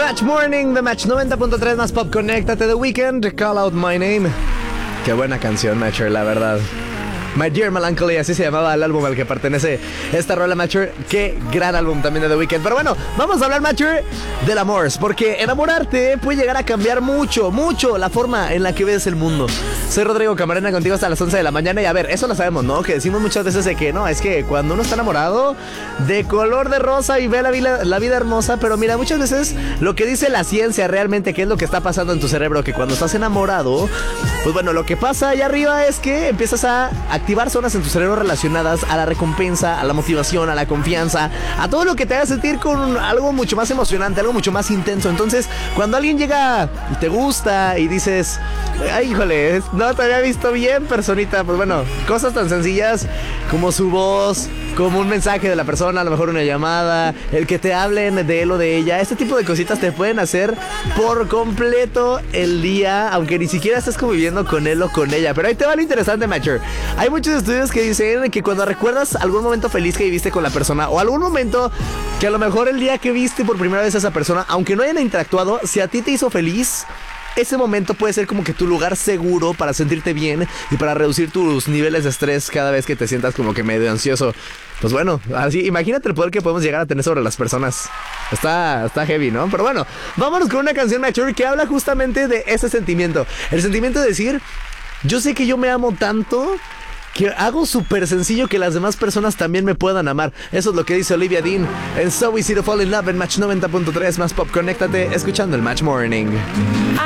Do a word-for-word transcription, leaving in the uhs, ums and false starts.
Match Morning de Match noventa punto tres más Pop. Conéctate. The Weeknd, Call Out My Name. Qué buena canción, Matcher, la verdad. My Dear Melancholy, así se llamaba el álbum al que pertenece esta rola, Matcher. Qué gran álbum también de The Weeknd. Pero bueno, vamos a hablar, Matcher, del amor. Porque enamorarte puede llegar a cambiar mucho, mucho la forma en la que ves el mundo. Soy Rodrigo Camarena, contigo hasta las once de la mañana. Y a ver, eso lo sabemos, ¿no? Que decimos muchas veces de que no, es que cuando uno está enamorado, de color de rosa y ve la vida, la vida hermosa. Pero mira, muchas veces lo que dice la ciencia realmente, qué es lo que está pasando en tu cerebro, que cuando estás enamorado, pues bueno, lo que pasa allá arriba es que empiezas a activar zonas en tu cerebro relacionadas a la recompensa, a la motivación, a la confianza, a todo lo que te haga sentir con algo mucho más emocionante, algo mucho más intenso. Entonces, cuando alguien llega y te gusta y dices, ay, híjole, no te había visto bien, personita, pues bueno, cosas tan sencillas como su voz, como un mensaje de la persona, a lo mejor una llamada, el que te hablen de él o de ella, este tipo de cositas te pueden hacer por completo el día, aunque ni siquiera estés conviviendo con él o con ella. Pero ahí te va lo interesante, Matcher. Hay muchos estudios que dicen que cuando recuerdas algún momento feliz que viviste con la persona, o algún momento que a lo mejor el día que viste por primera vez a esa persona, aunque no hayan interactuado, si a ti te hizo feliz, ese momento puede ser como que tu lugar seguro para sentirte bien y para reducir tus niveles de estrés cada vez que te sientas como que medio ansioso. Pues bueno, así, imagínate el poder que podemos llegar a tener sobre las personas. Está, está heavy, ¿no? Pero bueno, vámonos con una canción, Mature, que habla justamente de ese sentimiento. El sentimiento de decir, yo sé que yo me amo tanto que hago súper sencillo que las demás personas también me puedan amar. Eso es lo que dice Olivia Dean en So Easy to Fall in Love en Match noventa punto tres más Pop. Conéctate escuchando el Match Morning.